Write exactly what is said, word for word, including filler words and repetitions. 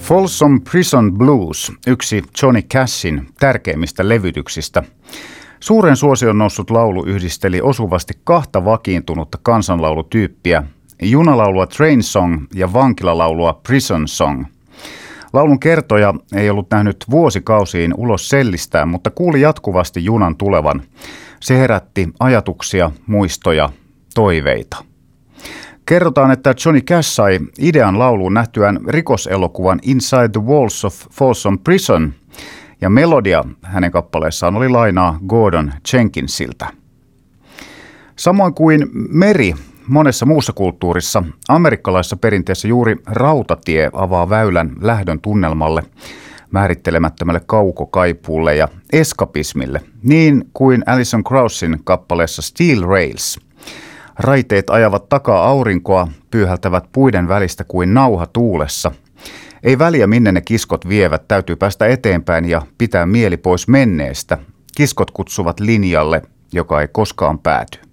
Folsom Prison Blues, yksi Johnny Cashin tärkeimmistä levytyksistä. Suuren suosion noussut laulu yhdisteli osuvasti kahta vakiintunutta kansanlaulutyyppiä, junalaulua Train Song ja vankilalaulua Prison Song. Laulun kertoja ei ollut nähnyt vuosikausiin ulos sellistään, mutta kuuli jatkuvasti junan tulevan. Se herätti ajatuksia, muistoja, toiveita. Kerrotaan, että Johnny Cash sai idean lauluun nähtyään rikoselokuvan Inside the Walls of Folsom Prison, ja melodia hänen kappaleessaan oli lainaa Gordon Jenkinsiltä. Samoin kuin meri monessa muussa kulttuurissa, amerikkalaisessa perinteessä juuri rautatie avaa väylän lähdön tunnelmalle, määrittelemättömälle kaukokaipuulle ja eskapismille, niin kuin Alison Krauss'n kappaleessa Steel Rails. Raiteet ajavat takaa aurinkoa, pyyhältävät puiden välistä kuin nauha tuulessa. Ei väliä, minne ne kiskot vievät, täytyy päästä eteenpäin ja pitää mieli pois menneestä. Kiskot kutsuvat linjalle, joka ei koskaan pääty.